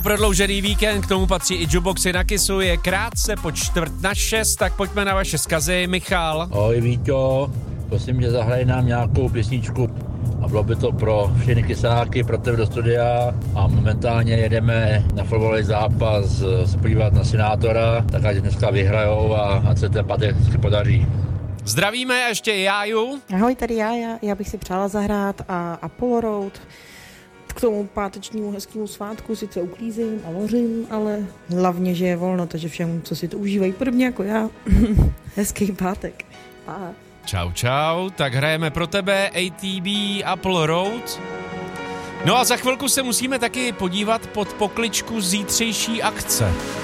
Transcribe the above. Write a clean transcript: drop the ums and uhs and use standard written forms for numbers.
Prodloužený víkend, k tomu patří i Juboxy na Kissu, je krátce po 5:45, tak pojďme na vaše vzkazy. Michal. Ahoj Víťo, prosím tě, zahraj nám nějakou písničku a bylo by to pro všechny kysáky, pro tebe do studia a momentálně jedeme na fotbalový zápas se podívat na Senátora, tak ať dneska vyhrajou a se ten pátek podaří. Zdravíme ještě Jáju. Ahoj, tady já bych si přála zahrát a Apollo Road. K tomu pátečnímu hezkému svátku sice uklízím a vařím, ale hlavně, že je volno, takže všem, co si to užívají podobně jako já. Hezký pátek. Pa. Čau, tak hrajeme pro tebe ATB Apollo Road. No a za chvilku se musíme taky podívat pod pokličku zítřejší akce.